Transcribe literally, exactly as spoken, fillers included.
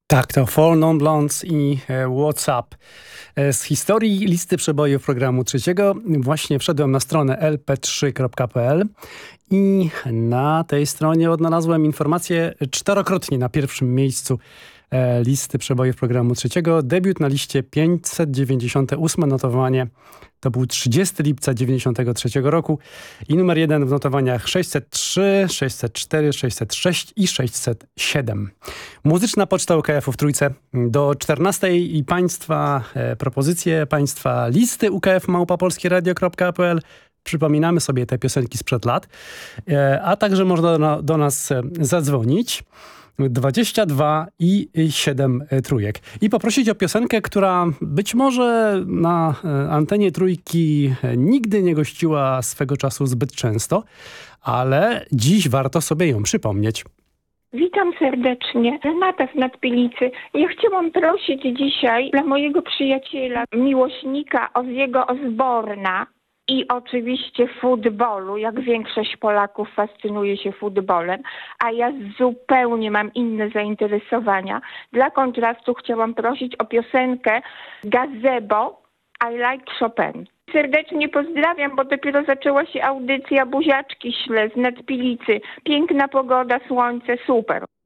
Tak, to Four Non Blondes i e, What's Up. E, z historii listy przebojów programu trzeciego właśnie wszedłem na stronę l p trzy kropka p l i na tej stronie odnalazłem informację czterokrotnie na pierwszym miejscu e, listy przebojów programu trzeciego. Debiut na liście pięćset dziewięćdziesiąte ósme notowanie. To był trzydziestego lipca dziewięćdziesiątego trzeciego roku i numer jeden w notowaniach sześćset trzy, sześćset cztery, sześćset sześć i sześćset siedem. Muzyczna poczta U K F-u w Trójce. Do czternastej i Państwa e, propozycje, Państwa listy U K F małpa polskieradio kropka p l. Przypominamy sobie te piosenki sprzed lat, e, a także można do, do nas e, zadzwonić. dwadzieścia dwa i siedem trójek. I poprosić o piosenkę, która być może na antenie Trójki nigdy nie gościła swego czasu zbyt często, ale dziś warto sobie ją przypomnieć. Witam serdecznie. Renata z Nadpilicy. Ja chciałam prosić dzisiaj dla mojego przyjaciela, miłośnika Ozziego Osborna i oczywiście futbolu, jak większość Polaków fascynuje się futbolem, a ja zupełnie mam inne zainteresowania. Dla kontrastu chciałam prosić o piosenkę Gazebo I Like Chopin. Serdecznie pozdrawiam, bo dopiero zaczęła się audycja, buziaczki ślę z Nadpilicy. Piękna pogoda, słońce, super.